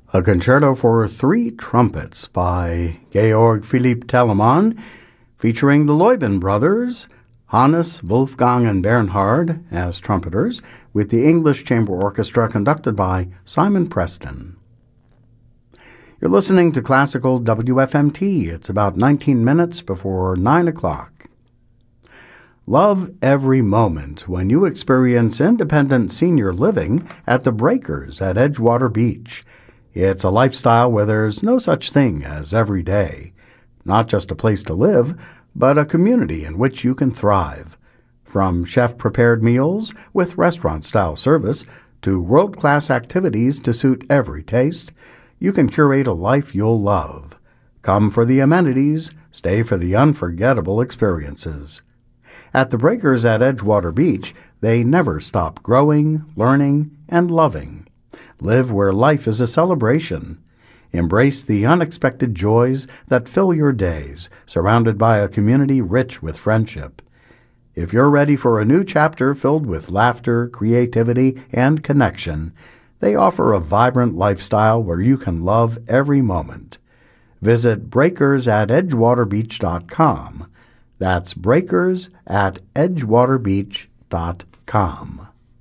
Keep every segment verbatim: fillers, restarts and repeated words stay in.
A Concerto for Three Trumpets by Georg Philipp Telemann, featuring the Leuben brothers, Hannes, Wolfgang, and Bernhard as trumpeters, with the English Chamber Orchestra conducted by Simon Preston. You're listening to Classical W F M T. It's about nineteen minutes before nine o'clock. Love every moment when you experience independent senior living at the Breakers at Edgewater Beach. It's a lifestyle where there's no such thing as every day. Not just a place to live, but a community in which you can thrive. From chef-prepared meals with restaurant-style service to world-class activities to suit every taste, you can curate a life you'll love. Come for the amenities, stay for the unforgettable experiences. At the Breakers at Edgewater Beach, they never stop growing, learning, and loving. Live where life is a celebration. Embrace the unexpected joys that fill your days, surrounded by a community rich with friendship. If you're ready for a new chapter filled with laughter, creativity, and connection, they offer a vibrant lifestyle where you can love every moment. Visit breakers at edgewater beach dot com. That's breakers at edgewater beach dot com.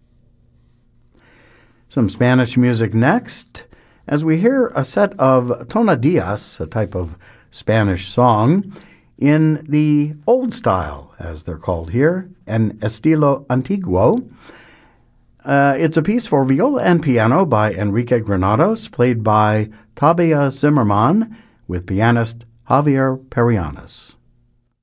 Some Spanish music next, as we hear a set of tonadillas, a type of Spanish song, in the old style, as they're called here, en estilo antiguo. Uh, it's a piece for viola and piano by Enrique Granados, played by Tabea Zimmerman, with pianist Javier Perianes.